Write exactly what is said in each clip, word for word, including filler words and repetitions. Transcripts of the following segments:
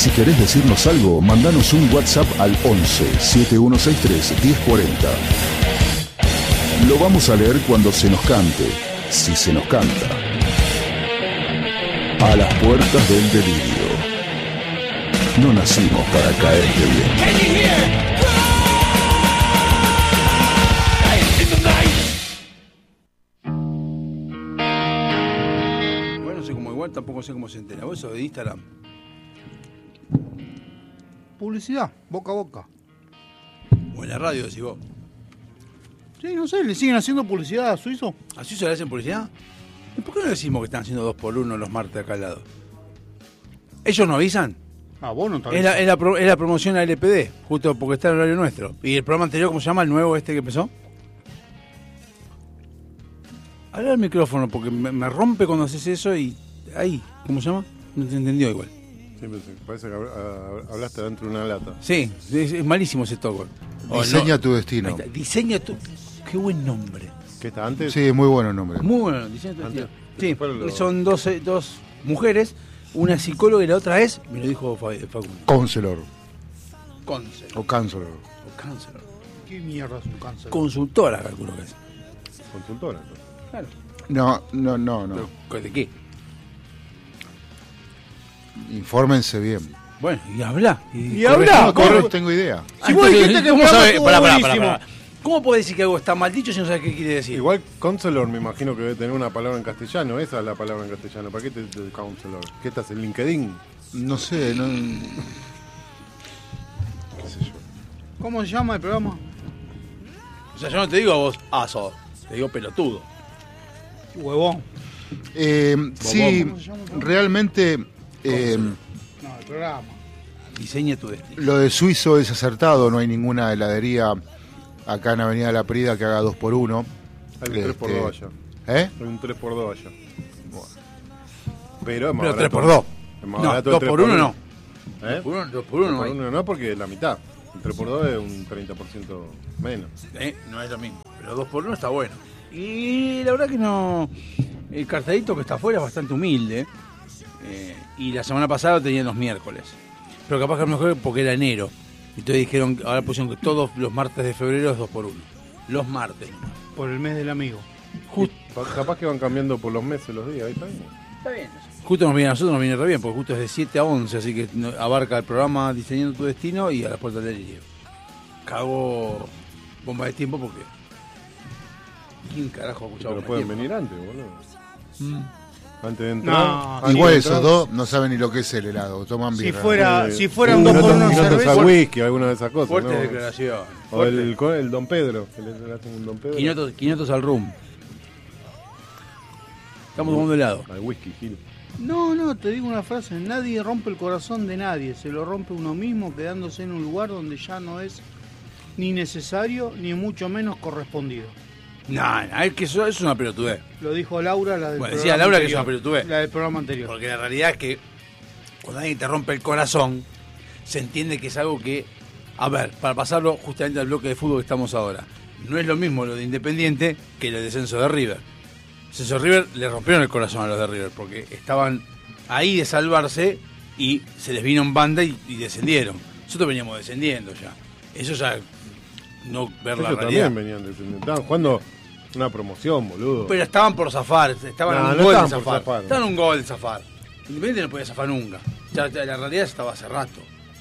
Si querés decirnos algo, mandanos un WhatsApp al once, setenta y uno sesenta y tres, diez cuarenta. Lo vamos a leer cuando se nos cante, si se nos canta. A las puertas del delirio. No nacimos para caerte bien. Bueno, no sé cómo igual, tampoco sé cómo se entera. Vos sos de Instagram. Publicidad, boca a boca. O en la radio, decís vos. Sí, no sé, ¿le siguen haciendo publicidad a Suizo? ¿A Suizo le hacen publicidad? ¿Y por qué no decimos que están haciendo dos por uno los martes acá al lado? ¿Ellos no avisan? Ah, vos no Es la, es, la pro, es la promoción a L P D, justo porque está en el horario nuestro. ¿Y el programa anterior, cómo se llama? ¿El nuevo este que empezó? Habla al micrófono, porque me, me rompe cuando haces eso y... Ahí, ¿cómo se llama? No te entendió igual. Sí, parece que hablaste dentro de una lata. Sí, es, es malísimo ese toque. Diseña no, tu destino. Diseña tu... Qué buen nombre. ¿Qué está antes? Sí, muy bueno el nombre. Muy bueno, diseña tu destino. Sí, lo... son dos, dos mujeres, una psicóloga y la otra es, me lo dijo Facundo. Counselor. Counselor. O counselor. O counselor. ¿Qué mierda es un cáncer? Consultora, calculo que es. Consultora, entonces. Claro. No, no, no, no. ¿Pero de qué? Infórmense bien. Bueno, y habla. Y, y habla. No, no tengo idea. Si vos dijiste que ¿cómo sabe? Pará, pará, pará, pará. ¿Cómo puede decir que algo está mal dicho si no sabes qué quiere decir? Igual counselor me imagino que debe tener una palabra en castellano. Esa es la palabra en castellano. ¿Para qué te dice counselor? ¿Qué estás en LinkedIn? No sé, no... ¿Qué sé yo? ¿Cómo se llama el programa? O sea, yo no te digo a vos aso, te digo pelotudo. Huevón. Eh, sí, realmente... Eh, no, el programa. Diseña tu destino. Lo de Suizo es acertado, no hay ninguna heladería acá en Avenida La Prida que haga dos por uno. Hay un este, tres por dos allá. ¿Eh? Hay un tres por dos allá. Bueno. Pero es más Pero barato. tres por dos. Es más no, barato dos por uno no. ¿Eh? dos por uno, dos por uno, dos por no, uno no, porque es la mitad. El tres por dos es un treinta por ciento menos. ¿Eh? No es lo mismo. Pero dos por uno está bueno. Y la verdad que no... El cartelito que está afuera es bastante humilde. Eh, y la semana pasada lo tenían los miércoles. Pero capaz que a lo mejor porque era enero. Entonces dijeron, ahora pusieron que todos los martes de febrero es dos por uno. Los martes. Por el mes del amigo. Just, capaz que van cambiando por los meses los días. Ahí está bien. Está bien. Justo nos viene a nosotros, nos viene re bien, porque justo es de siete a once, así que abarca el programa Diseñando tu Destino y a las puertas del delirio. Cago bomba de tiempo porque... ¿Quién carajo ha escuchado? Pero pueden venir antes, boludo. Mm. Antes de entrar. No, antes igual de esos entrar, dos no saben ni lo que es el helado, toman Si birra. fuera, eh, si fuera un dos no por to- uno y no cerveza. tosa whisky, alguna de esas cosas. Fuertes ¿no? declaraciones. O el, el Don Pedro, que le, le hacen un Don Pedro. quinientos, quinientos al rum. Estamos tomando helado. Al whisky, Gil. No, no, te digo una frase, nadie rompe el corazón de nadie, se lo rompe uno mismo quedándose en un lugar donde ya no es ni necesario ni mucho menos correspondido. No, no, es que eso es una pelotudez. Lo dijo Laura, la del Bueno, programa decía Laura que es anterior. una pelotudez. La del programa anterior. Porque la realidad es que cuando alguien te rompe el corazón, se entiende que es algo que... A ver, para pasarlo justamente al bloque de fútbol que estamos ahora. No es lo mismo lo de Independiente que el descenso de River. El descenso de River le rompieron el corazón a los de River porque estaban ahí de salvarse y se les vino en banda y, y descendieron. Nosotros veníamos descendiendo ya. Eso ya no ver la Ellos realidad. también venían descendiendo. Estaban jugando una promoción, boludo. Pero estaban por zafar, estaban No, a un no gol de estaban por zafar. zafar. Estaban a un gol de zafar. Independiente no podía zafar nunca. Ya, ya la realidad estaba hace rato.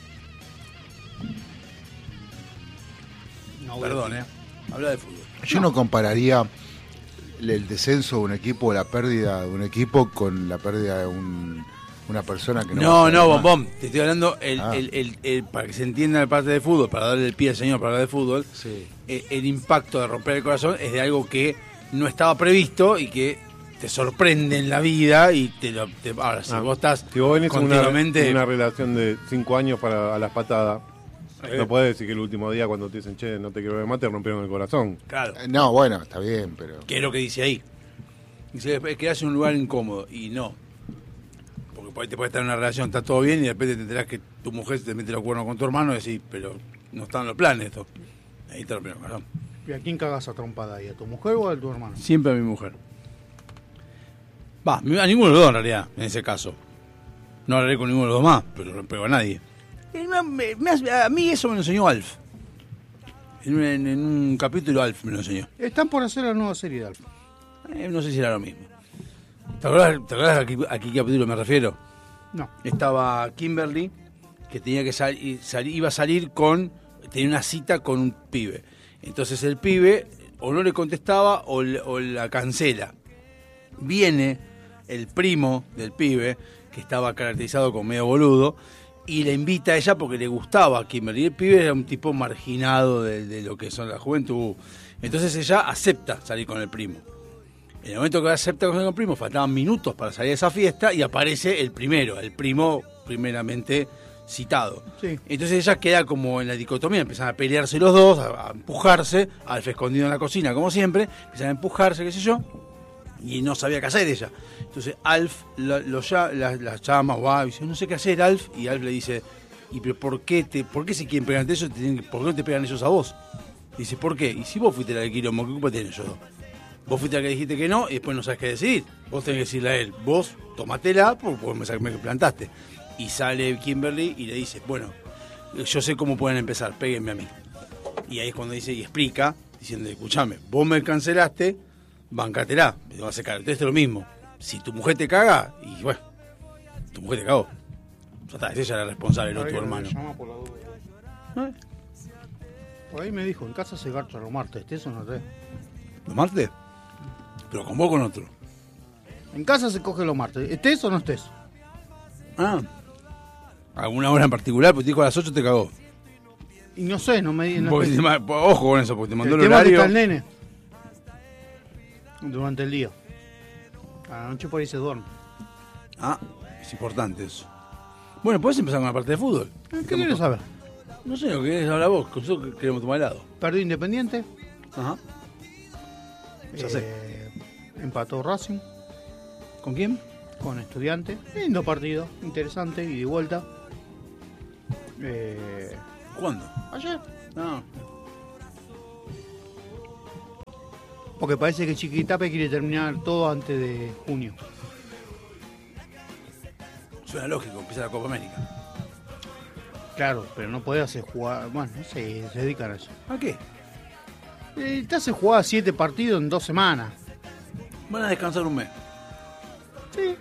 No, Perdón, Betty. eh. Habla de fútbol. Yo no compararía el descenso de un equipo, la pérdida de un equipo con la pérdida de un, una persona que no... va No, a no, jugar más. bombón. Te estoy hablando el, Ah. el, el, el- para que se entienda la parte de fútbol, para darle el pie al señor para hablar de fútbol. Sí. El, el impacto de romper el corazón es de algo que no estaba previsto y que te sorprende en la vida y te lo... Te, ahora, si Ah, vos estás Si vos venís en una, continuamente... en una relación de cinco años para a las patadas, Eh. no podés decir que el último día cuando te dicen, che, no te quiero ver más, te rompieron el corazón. Claro. Eh, No, bueno, está bien, pero... ¿Qué es lo que dice ahí? Dice, es que hace un lugar incómodo. Y no. Porque por ahí te puede estar en una relación, está todo bien, y de repente te enterás que tu mujer se te mete los cuernos con tu hermano y decís, pero no están en los planes esto. Ahí te lo primero, corazón. ¿Y a quién cagas a trompada ahí? ¿A tu mujer o a tu hermano? Siempre a mi mujer. Va, a ninguno de los dos en realidad, en ese caso. No hablaré con ninguno de los demás, pero no pego a nadie. Eh, me- me hace- a mí eso me lo enseñó Alf. En un, en- en un capítulo Alf me lo enseñó. Están por hacer la nueva serie de Alf. Eh, no sé si era lo mismo. ¿Te acordás, te acordás a, qué, a qué capítulo me refiero? No. Estaba Kimberly, que tenía que salir, iba a salir con, tenía una cita con un pibe. Entonces el pibe o no le contestaba o, le- o la cancela. Viene el primo del pibe, que estaba caracterizado como medio boludo, y le invita a ella porque le gustaba a Kimberly. El pibe era un tipo marginado de, de lo que son la juventud. Entonces ella acepta salir con el primo. En el momento que acepta con el primo, faltaban minutos para salir de esa fiesta y aparece el primero, el primo primeramente citado. Sí. Entonces ella queda como en la dicotomía, empiezan a pelearse los dos, a, a empujarse, Alf escondido en la cocina como siempre, empiezan a empujarse, qué sé yo, y no sabía qué hacer ella. Entonces Alf lo, lo lla- la, la llama, va, y dice, no sé qué hacer, Alf, y Alf le dice, ¿y pero por qué te, por qué si quieren pegarte eso, te tienen que- por qué no te pegan ellos a vos? Dice, ¿por qué? Y si vos fuiste la del quilombo, ¿qué culpa tienen ellos dos? Vos fuiste la que dijiste que no y después no sabes qué decidir. Vos tenés que decirle a él, vos tomátela porque me, me plantaste. Y sale Kimberly y le dice, bueno, yo sé cómo pueden empezar, péguenme a mí. Y ahí es cuando dice y explica, diciendo, escuchame, vos me cancelaste, bancatela, me vas a secar. Entonces es lo mismo. Si tu mujer te caga, y bueno, tu mujer te cagó. Ya está, es ella la responsable, no tu hermano. Me llama por la duda. ¿Eh? Por ahí me dijo, en casa se garcha los martes, ¿estés o no estés? ¿Los martes? Pero con vos o con otro. En casa se coge los martes, ¿estés o no estés? Ah. ¿Alguna hora en particular? Porque te dijo a las ocho te cagó. Y no sé, no me no Porque espe- te ma- ojo con eso, porque te mandó el el, tema es que horario. está el nene durante el día. A la noche por ahí se duerme. Ah, es importante eso. Bueno, ¿podés empezar con la parte de fútbol? ¿Qué quieres saber? No sé, lo que querés hablar vos, que nosotros queremos tomar helado. Perdió Independiente, Ajá. Ya sé. eh, empató Racing ¿Con quién? con Estudiante. Lindo partido, interesante, y de vuelta. Eh, ¿Cuándo? ayer. No. Porque parece que Chiquitape quiere terminar todo antes de junio. Suena lógico, empieza la Copa América. Claro, pero no podés hacer jugar. Bueno, no sé, se dedican a eso. ¿A qué? Eh, te hace jugar siete partidos en dos semanas. Van a descansar un mes. Sí.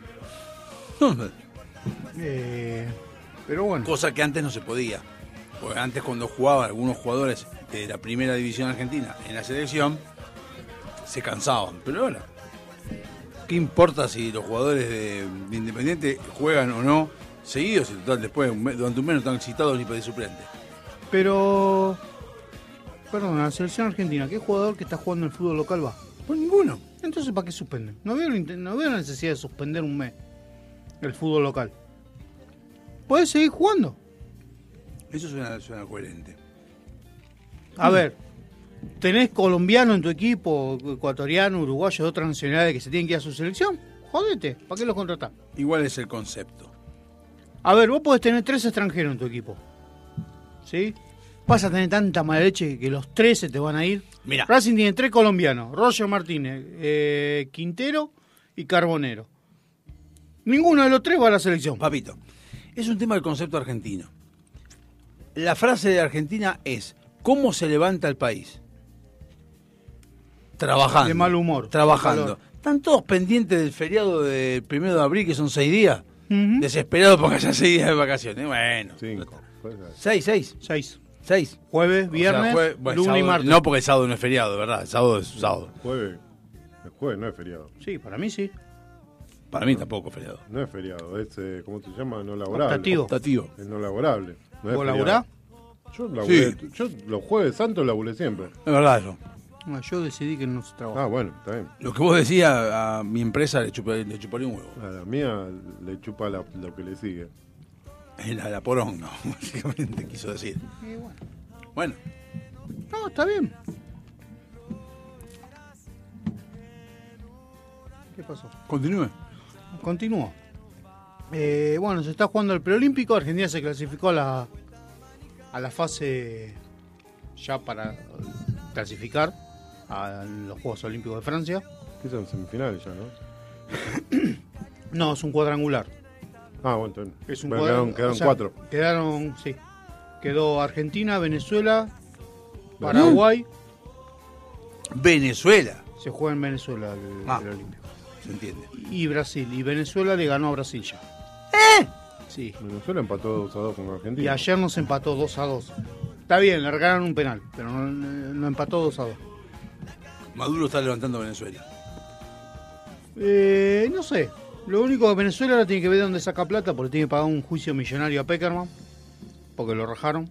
Eh, pero bueno. Cosa que antes no se podía. Porque antes cuando jugaban algunos jugadores de la primera división argentina en la selección, se cansaban. Pero ahora, ¿qué importa si los jugadores de, de Independiente juegan o no seguidos? Y total, después, un mes- durante un mes no están citados ni de suplente. Pero. Perdón, la selección argentina, ¿qué jugador que está jugando en el fútbol local va? Pues ninguno. Entonces, ¿para qué suspenden? No veo, la inte- no veo la necesidad de suspender un mes el fútbol local. Podés seguir jugando. Eso suena, suena coherente. A ver, tenés colombiano en tu equipo, ecuatoriano, uruguayo, de otras nacionalidades que se tienen que ir a su selección. Jodete, ¿para qué los contratás? Igual es el concepto. A ver, vos podés tener tres extranjeros en tu equipo. ¿Sí? Vas a tener tanta mala leche que los tres se te van a ir. Mirá. Racing tiene tres colombianos: Roger Martínez, eh, Quintero y Carbonero. Ninguno de los tres va a la selección. Papito, es un tema del concepto argentino. La frase de Argentina es, ¿cómo se levanta el país? Trabajando. De mal humor. Trabajando. Calor. Están todos pendientes del feriado del primero de abril, que son seis días. Ujú. Desesperados porque haya seis días de vacaciones. Bueno. Cinco. Pues, Seis, seis. Seis. Seis. Jueves, O sea, viernes, jue- bueno, lunes y sábado- martes. No, porque el sábado no es feriado, de verdad. El sábado es sábado. jueves. El jueves no es feriado. Sí, para mí sí. Para mí tampoco es feriado. No es feriado, es, eh, ¿cómo se llama? No laborable. Optativo. Optativo. Es no laborable. No es ¿Vos feriado. laburás? Yo laburé, Sí. yo los jueves santos laburé siempre. Es verdad eso. No, yo decidí que no se trabaja. Ah, bueno, está bien. Lo que vos decías a mi empresa le, chupa- le chuparía un huevo. A la mía le chupa la- lo que le sigue. La, la poronga, básicamente quiso decir. Y bueno. Bueno, No, está bien. ¿Qué pasó? continúe. Continúo. Eh, bueno, se está jugando el preolímpico. Argentina se clasificó a la, a la fase ya para clasificar a los Juegos Olímpicos de Francia. Que son semifinales ya, ¿no? No, es un cuadrangular. Ah, bueno, entonces. Es un Bueno, cuadro- quedaron, quedaron o sea, cuatro. Quedaron, sí. Quedó Argentina, Venezuela, Paraguay. Venezuela. Se juega en Venezuela el, Ah. el Olímpico. Se entiende. Y Brasil. Y Venezuela le ganó a Brasil ya. ¿Eh? Sí. Venezuela empató dos a dos con Y Argentina. ayer nos empató dos a dos. Está bien, le regalaron un penal, pero no, no empató dos a dos. Maduro está levantando Venezuela. Eh, no sé. Lo único que Venezuela ahora tiene que ver dónde saca plata, porque tiene que pagar un juicio millonario a Peckerman, porque lo rajaron.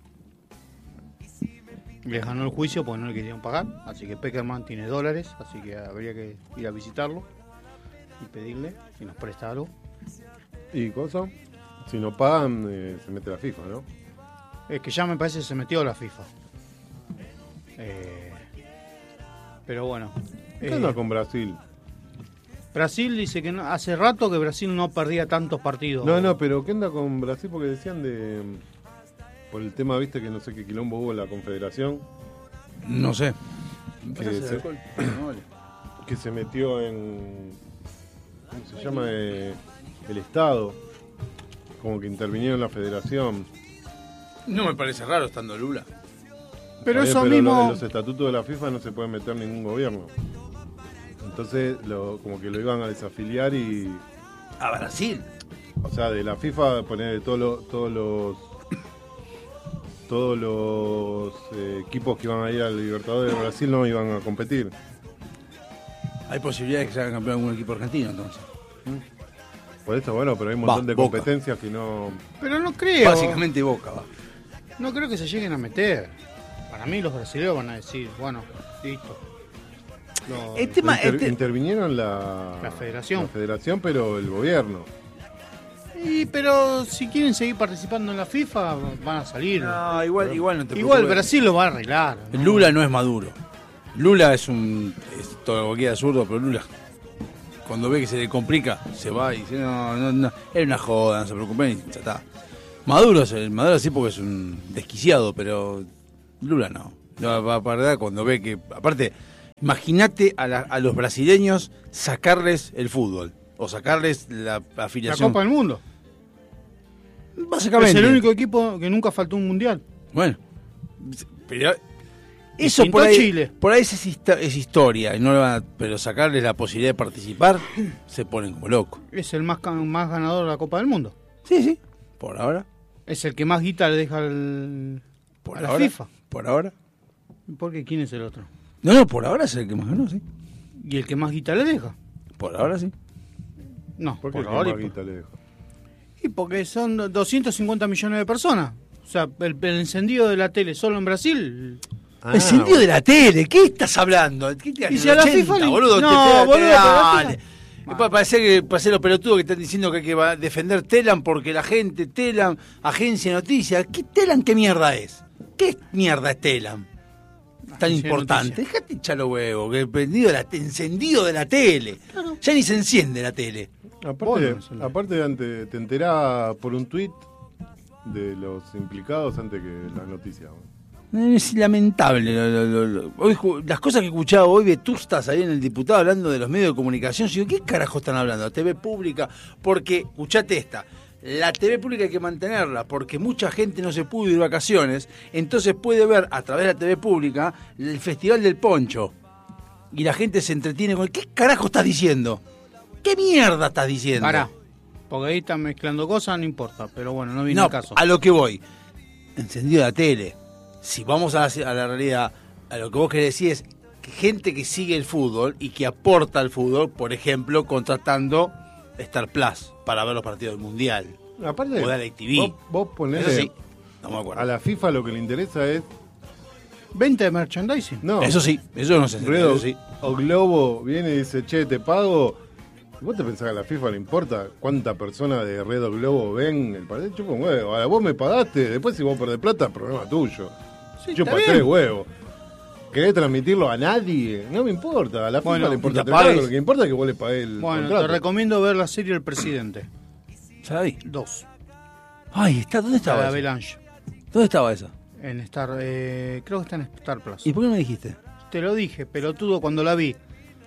Les ganó el juicio porque no le querían pagar, así que Peckerman tiene dólares, así que habría que ir a visitarlo y pedirle si nos presta algo. ¿Y cosa? Si no pagan, eh, se mete la FIFA, ¿no? Es que ya me parece que se metió la FIFA. Eh, pero bueno. ¿Qué eh, onda con Brasil? Brasil dice que no- hace rato que Brasil no perdía tantos partidos. No, no, pero ¿qué onda con Brasil? Porque decían de... Por el tema, viste, que no sé qué quilombo hubo en la Confederación, No sé. que se, que se metió en... ¿Cómo se llama? Eh, el Estado. Como que intervinieron en la Federación. No me parece raro estando Lula. Pero Está eso bien, pero mismo... lo- en los estatutos de la FIFA no se puede meter ningún gobierno. Entonces, lo, como que lo iban a desafiliar y... A Brasil. O sea, de la FIFA poner todos los todos los todos los eh, equipos que iban a ir al Libertadores de Brasil no iban a competir. Hay posibilidades de que se haga campeón algún equipo argentino, entonces. Por eso, bueno, pero hay un montón Va, de Boca. competencias que no... Pero no creo. Básicamente Boca va. No creo que se lleguen a meter. Para mí los brasileños van a decir, bueno, listo. Lo- El tema, Inter- el te- intervinieron la... La federación. La federación, pero el gobierno. Y, pero si quieren seguir participando en la FIFA, van a salir. No, igual, igual no te Igual preocupes. Brasil lo va a arreglar. ¿no? Lula no es Maduro. Lula es un... Es todo lo que queda zurdo, pero Lula... Cuando ve que se le complica, se va y dice, no, no, no, es una joda, no se preocupen y ya está. Maduro, es el- Maduro sí porque es un desquiciado, pero Lula no. No va a perder cuando ve que... Aparte, imagínate a, la- a los brasileños sacarles el fútbol o sacarles la La afiliación. Copa del Mundo. Básicamente. Es el único equipo que nunca faltó un mundial. Bueno, pero eso Distinto por ahí, Chile. por ahí es, hista- es historia, y no le van a- pero sacarles la posibilidad de participar, se ponen como locos. Es el más, ca- más ganador de la Copa del Mundo. Sí, sí, por ahora. Es el que más guita le deja al- Por a la ahora, FIFA. Por ahora. Porque ¿quién es el otro? No, no, por ahora es el que más ganó, sí. ¿Y el que más guita le deja? Por ahora sí. No, ¿Por qué por ahora. el y Maguita le deja? Y porque son doscientos cincuenta millones de personas. O sea, el, el encendido de la tele solo en Brasil. Ah, Encendido de la tele, ¿qué estás hablando? ¿Qué te Y si a la ochenta, FIFA le- boludo, No, te- te- te- boludo, pero la dale. FIFA- Es para parecer que parece los pelotudos que están diciendo que hay que va- defender Telam porque la gente, Telam, agencia de noticias. ¿Qué Telam qué mierda es? ¿Qué mierda es Telam? Tan Agencia de importante. noticias. Dejate echar los huevos, que el prendido de la te- encendido de la tele. Ya ni se enciende la tele. Aparte, Bueno, eso no. aparte antes, te enterás por un tuit de los implicados antes que las noticias. ¿no? Es lamentable. lo- lo- lo- lo- Hoy, ju- las cosas que escuchaba hoy, Vetustas ahí en el diputado hablando de los medios de comunicación. Yo digo, ¿qué carajo están hablando? T V pública. Porque, escuchate esta. La T V pública hay que mantenerla porque mucha gente no se pudo ir de vacaciones. Entonces puede ver a través de la T V pública el Festival del Poncho. Y la gente se entretiene con... ¿Qué carajo estás diciendo? ¿Qué mierda estás diciendo? Pará. Porque ahí están mezclando cosas, no importa. Pero bueno, no viene No, el caso. a lo que voy. Encendido la tele. Si vamos a la, a la realidad, a lo que vos querés decir es que gente que sigue el fútbol y que aporta al fútbol, por ejemplo, contratando Star Plus para ver los partidos del Mundial. Aparte, O de la T V. vos, vos ponele- Eso sí, no me acuerdo. a la FIFA lo que le interesa es... Venta de merchandising. No, Eso sí, eso no se entiende, Redo eso sí. o Globo viene y dice, che, te pago. ¿Vos te pensás que a la FIFA le importa cuántas personas de Red o Globo ven el partido? Chupa un huevo. Ahora vos me pagaste, después si vos perdés plata, problema tuyo. Sí, Chupa está bien. tres huevos. ¿Querés transmitirlo a nadie? No me importa. A la FIFA Bueno, le importa y te tres huevos. pagues. Lo que importa es que vos le pagués el Bueno, contrato. te recomiendo ver la serie El Presidente. Ya la vi. Dos. Ay, está, ¿dónde La estaba de esa? Avalanche. ¿Dónde estaba esa? En Star, eh, creo que está en Star Plus. ¿Y por qué no me dijiste? Te lo dije, pelotudo, cuando la vi.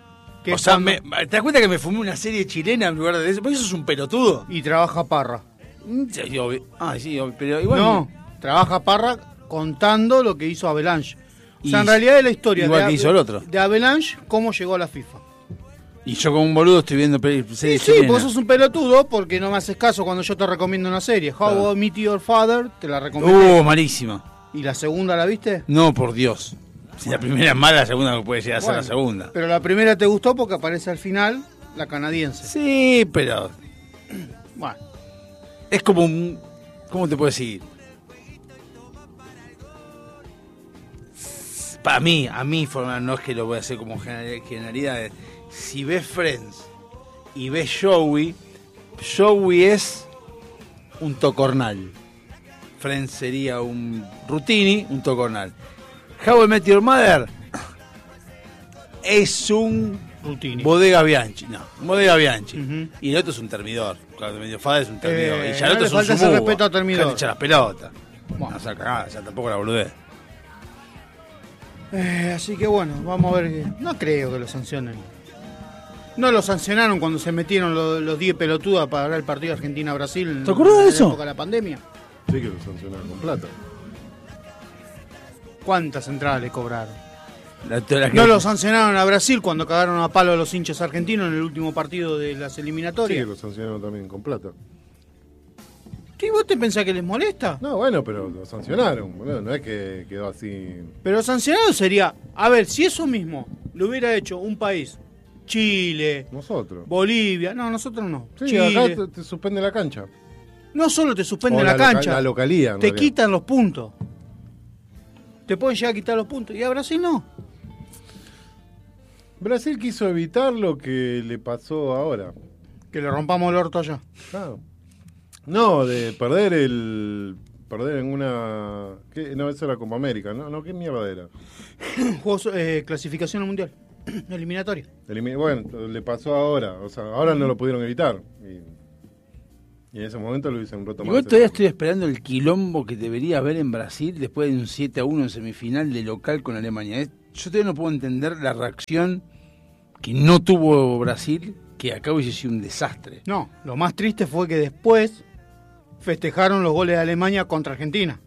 Que O sea, cuando- me- ¿te das cuenta que me fumé una serie chilena en lugar de eso? Porque eso es un pelotudo. Y trabaja Parra. Mm, sí, obvio. Ah, sí, obvio, pero igual. No, trabaja Parra contando lo que hizo Avalanche. O sea, Y- en realidad es la historia igual de, que hizo el otro. de Avalanche, cómo llegó a la FIFA. Y yo como un boludo estoy viendo pe- Sí, series sí, chilenas. vos sos un pelotudo porque no me haces caso cuando yo te recomiendo una serie. How Claro. I Met Your Father, te la recomendé. Uh, malísima. ¿Y la segunda la viste? No, por Dios. Si la primera es mala, la segunda no puede llegar a ser Bueno, la segunda. Pero la primera te gustó porque aparece al final la canadiense. Sí, pero Bueno, es como un... ¿Cómo te puedo decir? Para mí, a mí, forma- no es que lo voy a hacer como general- generalidades. Si ves Friends y ves Joey, Joey es un tocornal. Friends sería un Rutini, un tocornal. How I Met Your Mother es un Rutini. Bodega Bianchi. No, un Bodega Bianchi. Ujú. Y el otro es un termidor. Claro, medio Fada es un termidor. Eh, y ya el no otro le es un falta ese sumuba. respeto a termidor. Dejate echar las pelotas. Bueno. No, o sea, cagada, o sea, tampoco la boludez. Eh, así que bueno, vamos a ver. qué- No creo que lo sancionen. No lo sancionaron cuando se metieron los, los diez pelotudas para ver el partido Argentina-Brasil. ¿Te acordás de en eso? la época de la pandemia. Sí que lo sancionaron con plata. ¿Cuántas entradas le cobraron? La, la que- No lo sancionaron a Brasil cuando cagaron a palo a los hinchas argentinos en el último partido de las Sí que eliminatorias. lo sancionaron también con plata. ¿Qué vos te pensás que les molesta? No, bueno, pero lo sancionaron, boludo. No es que quedó así. Pero sancionado sería, a ver, si eso mismo lo hubiera hecho un país, Chile, Nosotros. Bolivia, no, nosotros no. Sí, Chile, acá te, te suspende la cancha. no solo te suspenden O la, la loca- cancha, la localía, en te realidad. quitan los puntos. Te pueden llegar a quitar los puntos. Y a Brasil no. Brasil quiso evitar lo que le pasó ahora. Que le rompamos el orto allá. Claro. No, de perder el. Perder en una. ¿qué? No, eso era Copa América, ¿no? No, ¿qué mierda era? Juegos, eh, clasificación al mundial. Eliminatoria. Elimi- Bueno, le pasó ahora. O sea, ahora no lo pudieron evitar. Y, y en ese momento lo hizo un roto más. Igual todavía estoy esperando el quilombo que debería haber en Brasil después de un siete a uno en semifinal de local con Alemania. Es- Yo todavía no puedo entender la reacción que no tuvo Brasil, que acá hubiese sido un desastre. No, lo más triste fue que después festejaron los goles de Alemania contra Argentina.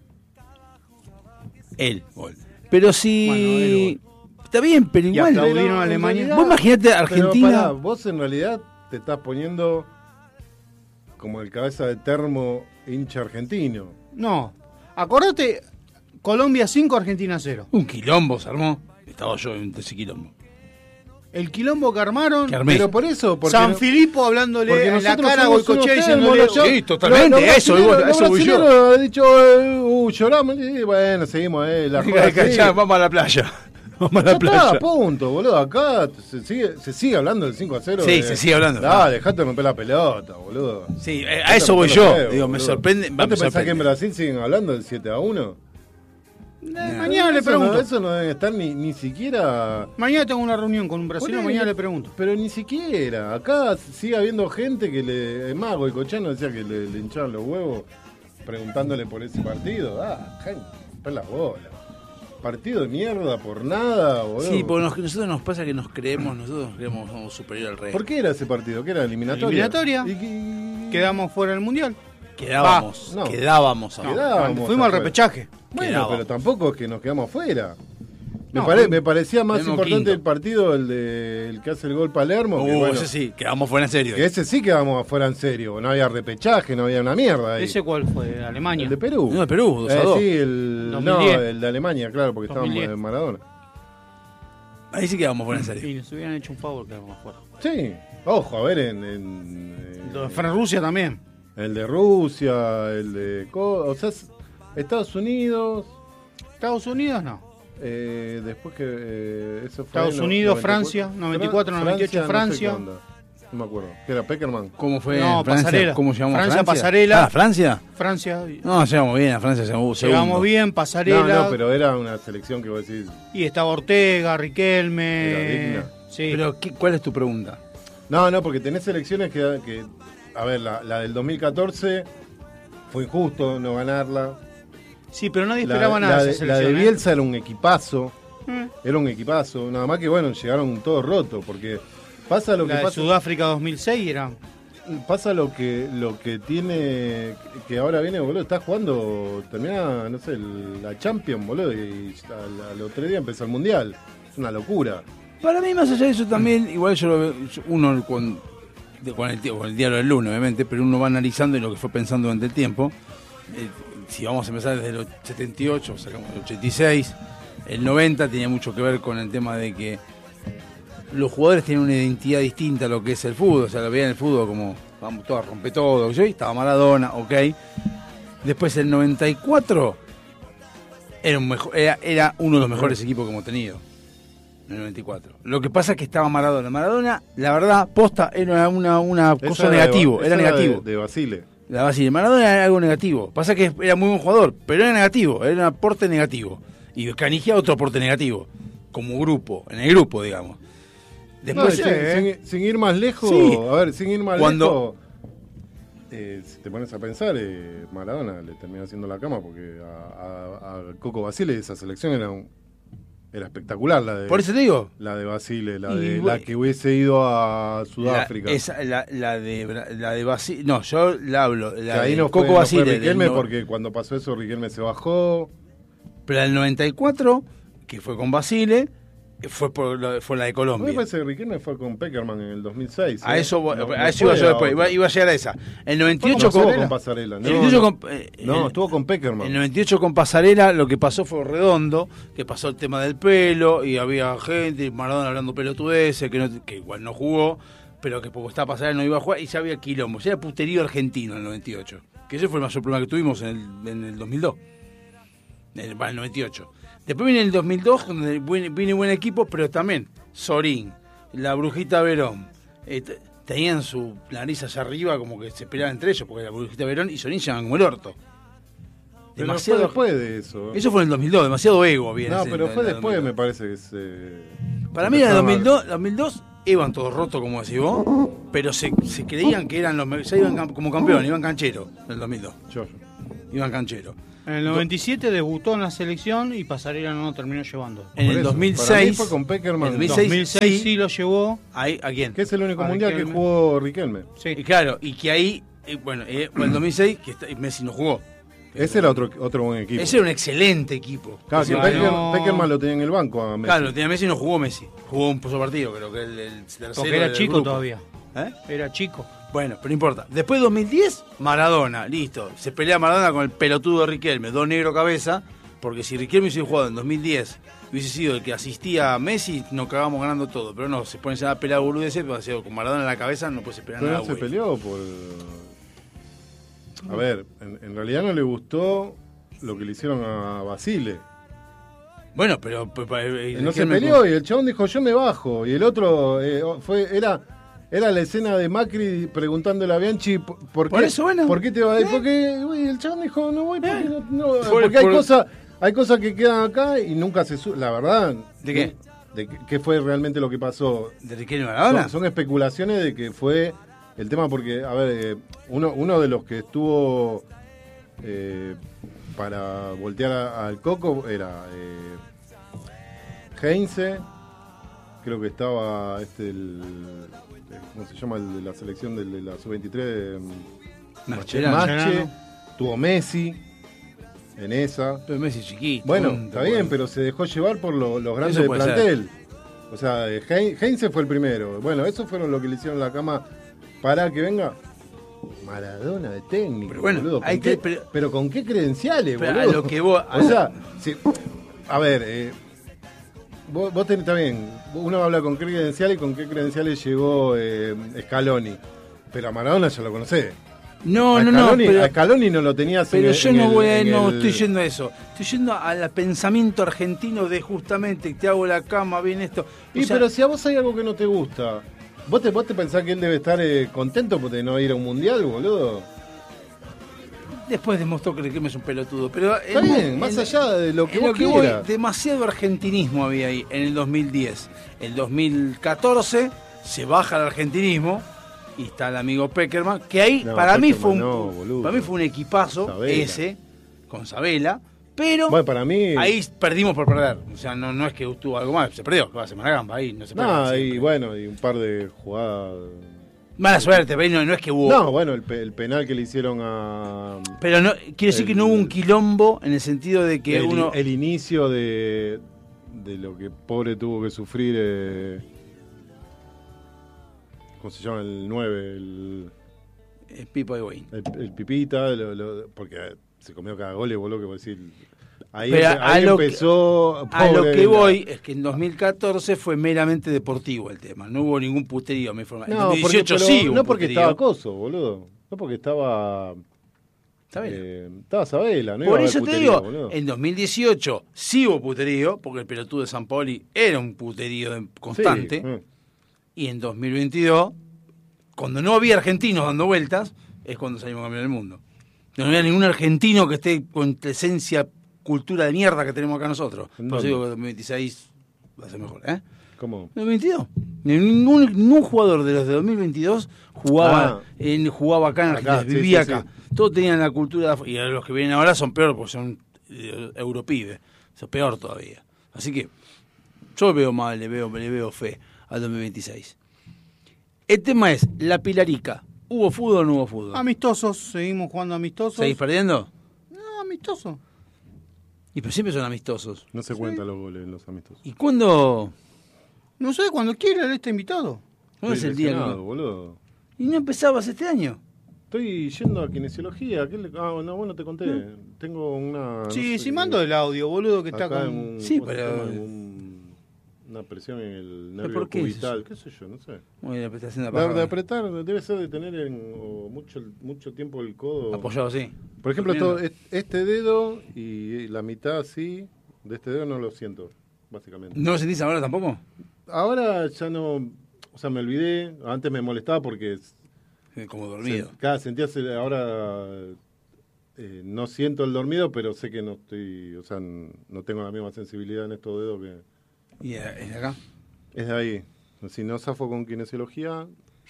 El gol. Pero si... Bueno, el Está bien, pero Y igual... aplaudieron Pero, a en Alemania. realidad- Vos imaginate Pero Argentina... pará, vos en realidad te estás poniendo como el cabeza de termo hincha argentino. No, acordate, Colombia cinco, Argentina cero. Un quilombo se armó. Estaba yo en ese quilombo. El quilombo que armaron, Que armé. Pero por eso, porque San no- Filipo hablándole porque en la nosotros cara a somos Goicoechea unos diciéndole... termos, los- Sí, totalmente, los- los eso, igual, brasileros- eso los voy yo. brasileros han dicho, eh, uh, lloramos, y bueno, seguimos, eh, la joda sigue. Ya, vamos a la playa. Vamos a Ya la playa. está, punto, boludo. Acá se sigue, se sigue hablando del cinco a cero. Sí, de- se sigue hablando. Ah, dejate de romper la pelota, boludo. Sí, eh, a eso voy yo. Digo, me sorprende. ¿No va, te me pensás sorprende. que en Brasil siguen hablando del siete a uno? Eh, mañana le Eso no- pregunto. Eso no deben estar ni, ni siquiera. Mañana tengo una reunión con un brasileño, Ponele, mañana le pregunto. Pero ni siquiera. Acá sigue habiendo gente que le. Es más, Goicoechea decía que le, le hinchaban los huevos preguntándole por ese partido. Ah, gente, romper las bolas. Partido de mierda por nada, boludo. Sí, porque nos- nosotros nos pasa que nos creemos, nosotros nos creemos que somos superior al rey. ¿Por qué era ese partido? ¿Qué era? ¿Eliminatoria? Eliminatoria. ¿Y qué- Quedamos fuera del mundial. Quedábamos, Va, no. quedábamos. a- Quedábamos Fuimos al afuera. repechaje. Bueno, Quedábamos. pero tampoco es que nos quedamos afuera. Me, No, pare- fuimos- me parecía más fuimos importante quinto. el partido, el de el que hace el gol Palermo. que, Uh, bueno, ese sí, quedamos fuera en serio. que ese sí quedamos afuera en serio. No había repechaje, no había una mierda ahí. ¿Ese cuál fue? ¿Alemania? El de Perú. No, de Perú, dos a Eh, dos. sí, el, dos mil no, diez. el de Alemania, claro, porque dos estábamos mil diez. en Maradona. Ahí sí quedamos fuera en serio. Y nos hubieran hecho un favor, quedamos fuera. Sí, ojo, a ver, en, en, eh, Lo de Francia también. el de Rusia, el de... Co- O sea, es- Estados Unidos... Estados Unidos no. Eh, después que eh, eso fue Estados no- Unidos, noventa y Francia, cuatro, noventa y cuatro, Fra- noventa y ocho, no sé Francia. qué onda. No me acuerdo. ¿Qué era Peckerman? ¿Cómo fue No, en Francia? Pasarela. ¿Cómo llamamos Francia, Francia? Pasarela. Ah, ¿Francia? Francia. No, llegamos bien, a Francia llegamos Llegamos segundo. bien, pasarela. No, no, pero era una selección que vos decís. Y estaba Ortega, Riquelme. Era digna. Sí. Pero, ¿qué- ¿cuál es tu pregunta? No, no, porque tenés selecciones que, que a ver, la, la del dos mil catorce fue injusto no ganarla. sí, pero nadie La, esperaba nada la de de, esa la de selección. ¿eh? Bielsa era un equipazo. Mm. Era un equipazo. Nada más que, bueno, llegaron todos rotos porque Pasa lo que La de pasa. Sudáfrica dos mil seis era... Pasa lo que lo que tiene, que ahora viene, boludo, está jugando, termina, no sé, el- la Champions, boludo, y al, al otro día empieza el Mundial. Es una locura. Para mí, más allá de eso también, igual yo lo veo, yo- uno con, de- con, el, tie- con el diario del lunes, obviamente, pero uno va analizando y lo que fue pensando durante el tiempo. Eh, si vamos a empezar desde el setenta y ocho, sacamos el ochenta y seis, el noventa tenía mucho que ver con el tema de que los jugadores tienen una identidad distinta a lo que es el fútbol, o sea, lo veían el fútbol como, vamos todos a romper todo, yo, y estaba Maradona, ok. Después el noventa y cuatro era, un mejor, era, era uno de los mejores equipos que hemos tenido, en el noventa y cuatro. Lo que pasa es que estaba Maradona. Maradona, la verdad, posta, era una, una cosa Esa negativo, de- era esa negativo. De, de Basile. La Basile. Maradona era algo negativo. Pasa que era muy buen jugador, pero era negativo, era un aporte negativo. Y Canigia otro aporte negativo, como grupo, en el grupo, digamos. No, Después, sin, eh, sin- sin ir más lejos, Sí. a ver, sin ir más Cuando- lejos, eh, si te pones a pensar, eh, Maradona le termina haciendo la cama porque a, a- a Coco Basile esa selección era un- era espectacular, la de por eso te digo. la de Basile, la Y de bu- la que hubiese ido a La, Sudáfrica. esa, la, la de Bra- la de Basile, no, yo la hablo, Que la ahí de no fue, Coco no fue Basile, del Riquelme no- porque cuando pasó eso Riquelme se bajó. pero el noventa y cuatro, que fue con Basile, fue por lo- fue la de A mí Colombia. me parece que Riquelme fue con Peckerman en el dos mil seis. A ¿eh? eso, voy- No- no a eso iba fue yo después, ahora. iba, iba a llegar a esa. El noventa y No ocho estuvo con, con Pasarela. el No, noventa y ocho no. con- eh, No, el- estuvo con Peckerman. el noventa y ocho con Pasarela, lo que pasó fue redondo, que pasó el tema del pelo, y había gente, y Maradona hablando pelotudeces, que, no, que igual no jugó, pero que porque estaba Pasarela no iba a jugar, y ya había quilombo, ya era puterío argentino en el noventa y ocho, que ese fue el mayor problema que tuvimos en el, en el dos mil dos, en el, bueno, el noventa y ocho. Después viene el dos mil dos, donde viene, viene buen equipo, pero también Sorín, la Brujita Verón, eh, t- tenían su nariz allá arriba como que se peleaban entre ellos, porque la Brujita Verón y Sorín llegaban como el orto. Pero Demasiado, fue después de eso. eso fue en el dos mil dos, demasiado ego viene. No, ese- pero en fue el después, dos mil dos. me parece que se. Para mí en el empezaron dos a- mil dos, dos mil dos iban todos rotos, como decís vos, pero se, se creían que eran los me- ya iban cam- como campeón, iban canchero en el dos mil dos, Yo, yo. iban canchero. En el noventa y siete debutó en la selección y Pasarela no lo terminó llevando. En Por el eso, dos mil para mí seis, fue con Peckerman. en el En dos mil seis, dos mil seis sí. sí lo llevó. ahí, ¿a quién? Que es el único A mundial que Riquelme. jugó Riquelme. Sí. Y claro, y que ahí, eh, bueno, eh, fue el dos mil seis que está- Messi no jugó. Ese era otro, otro buen equipo. Ese era un excelente equipo. Claro, que Ese- Claro. Pecker- no. Peckerman lo tenía en el banco a Messi. Claro, lo tenía Messi y no jugó Messi. Jugó un solo partido, creo que el, el tercero. Porque era del chico grupo. todavía. ¿Eh? Era chico. Bueno, pero no importa. Después de dos mil diez, Maradona, listo. Se pelea Maradona con el pelotudo de Riquelme, dos negro cabeza, porque si Riquelme hubiese jugado en dos mil diez, hubiese sido el que asistía a Messi, nos cagamos ganando todo. Pero no, se ponen a pelear boludeces, pero ha sido con Maradona en la cabeza no puede esperar Pero nada. no se güey. peleó por. A ver, en, en realidad no le gustó lo que le hicieron a Basile. Bueno, pero... pues, pa- eh, No se Riquelme- peleó y el chabón dijo yo me bajo. Y el otro eh, fue era era la escena de Macri preguntándole a Bianchi por, por qué, Por eso, bueno. ¿por qué te vas? Eh. Porque uy, el chabón dijo no voy porque, Eh. no- no, Por- porque hay por- cosas hay cosas que quedan acá y nunca se su la verdad. ¿De qué? De qué- qué fue realmente lo que pasó. ¿De Riquelme Maradona? Son, son especulaciones de que fue el tema porque, a ver, eh, uno, uno de los que estuvo eh, para voltear a- al Coco era eh, Heinze, creo que estaba este el, eh, ¿cómo se llama? El de la selección del- de la sub veintitrés, Mascherano. Mache, tuvo Messi en esa. Pero Messi chiquito. Bueno, tonto, está bien, bueno. pero se dejó llevar por lo- los grandes Eso de puede plantel. O sea, eh, Hein- Heinze fue el primero. Bueno, eso fueron lo que le hicieron la cama para que venga Maradona de técnico. Pero bueno, boludo. ¿Con hay qué- que- pero- pero, ¿con qué credenciales, Pero boludo? a lo que vos- a O lo- sea, si- a ver, eh, vos, vos tenés también, uno habla con qué credenciales y con qué credenciales llegó eh, Scaloni. Pero a Maradona ya lo conocés. No, a no, no, Scaloni, pero... a Scaloni no lo tenías en Pero el- yo en no el- voy a, en no el- estoy yendo a eso. Estoy yendo al pensamiento argentino de justamente te hago la cama, bien esto. O Y sea, pero si a vos hay algo que no te gusta, ¿vos te, vos te pensás que él debe estar eh, contento porque no ir a un mundial, boludo? después demostró que Riquelme es un pelotudo. Pero Está en- bien, en- más allá de lo que en vos lo que voy, quieras. demasiado argentinismo había ahí en el dos mil diez. El dos mil catorce se baja el argentinismo y está el amigo Peckerman, que ahí No, para mí fue un Peckerman no, boludo. para mí fue un equipazo Sabela. ese con Sabela, Pero Bueno, para mí... ahí perdimos por perder. O sea, no, no es que tuvo algo más, se perdió, que va a ser una gamba ahí, no se pierde No, siempre. y bueno, y un par de jugadas... Mala suerte, pero no, no es que hubo... No, bueno, el, pe- el penal que le hicieron a... Pero no, quiero decir El- que no hubo un quilombo en el sentido de que el, uno... el inicio de, de lo que pobre tuvo que sufrir... Eh, ¿Cómo se llama? El nueve, el, Eh, Pipo de Wayne. el, el Pipita, lo- lo- porque se comió cada gol, boludo, que vos decís... Ahí, Pero empe- a ahí lo que- empezó... A lo pobre, que la- voy es que en dos mil catorce fue meramente deportivo el tema. No hubo ningún puterío, me informa. En No, dos mil porque, dieciocho pero sí hubo no un porque puterío. estaba Coso, boludo. No porque estaba... Está bien. eh, estaba Sabela, ¿no? iba a Por haber eso te puterío, digo, boludo. en dos mil dieciocho sí hubo puterío, porque el pelotudo de San Paoli era un puterío de- constante. Sí, mm. Y en dos mil veintidós, cuando no había argentinos dando vueltas, es cuando salimos campeones del mundo. No había ningún argentino que esté con la esencia, cultura de mierda que tenemos acá nosotros. ¿En Por eso dónde? digo que dos mil veintiséis va a ser mejor, ¿eh? ¿Cómo? dos mil veintidós. Ningún, ningún jugador de los de dos mil veintidós jugaba, Ah. en, jugaba acá en Acá, Argentina, sí, vivía sí, acá. sí. Todos tenían la cultura de afu- y los que vienen ahora son peor porque son eh, europibes. Eso es peor todavía. Así que yo veo mal, le veo, le veo fe al dos mil veintiséis. El tema es, la Pilarica, ¿hubo fútbol o no hubo fútbol? Amistosos, seguimos jugando amistosos. ¿Seguís perdiendo? No, amistosos. Y pero siempre son amistosos. No se cuentan los goles en los amistosos. ¿Y cuándo? No sé, cuando quiera él está invitado. ¿Cuándo es el día? lesionado, que- boludo. ¿Y no empezabas este año? Estoy yendo a kinesiología. ¿Qué le- Ah, no, bueno, te conté. Tengo una... no Sí, sé, sí, mando el audio, boludo, que está acá con... en un- Sí, ¿cómo se pero- llama? En un- una presión en el ¿Pero nervio por qué es cubital. eso? ¿Qué sé yo? No sé. Muy bien, estás haciendo De, paja. de apretar, debe ser de tener en, o mucho, mucho tiempo el codo. Apoyado así. Por ejemplo, Durmiendo. todo, est- este dedo y la mitad así, de este dedo no lo siento, básicamente. ¿No lo sentís ahora tampoco? Ahora ya no, o sea, me olvidé, antes me molestaba porque Eh, Como dormido. se- cada sentía, se- ahora eh, no siento el dormido, pero sé que no estoy, o sea, n- no tengo la misma sensibilidad en estos dedos que ¿Y eh, es de acá? es de ahí. Si no zafo con kinesiología,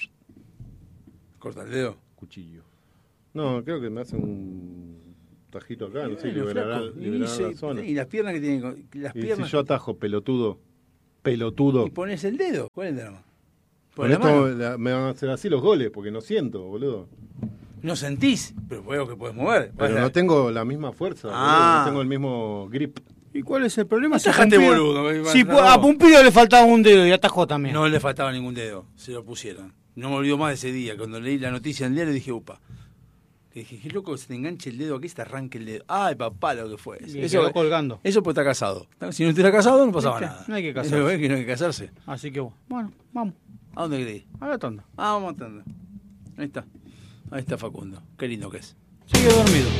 Corta el dedo. cuchillo. No, creo que me hacen un tajito acá, no sé, Bueno, liberará, flaco. Y, liberará se- la zona. y las piernas que tienen. con- Las Y si piernas. yo atajo, pelotudo, pelotudo. Y pones el dedo. ¿Cuál es el drama? Con Pones la esto mano. la- me van a hacer así los goles, porque no siento, boludo. No sentís, pero veo que puedes mover. Pero Vas a- no tengo la misma fuerza, Ah. boludo, no tengo el mismo grip. ¿Y cuál es el problema? No tajate, Pumpido- boludo, Si no. pu- a Pumpido le faltaba un dedo y atajó también. No le faltaba ningún dedo. Se lo pusieron. No me olvido más de ese día. Cuando leí la noticia en el diario dije, upa. Le dije, qué loco que se te enganche el dedo aquí, se te arranque el dedo. Ay, papá, lo que fue. Y Eso, quedó colgando. eso porque está casado. Si no estuviera casado, no pasaba ¿Viste? nada. No hay que casarse. Eso es que no hay que casarse. Así que bueno, vamos. ¿A dónde querés ir? A la tanda. Ah, vamos a atender. Ahí está. Ahí está Facundo. Qué lindo que es. Sigue dormido.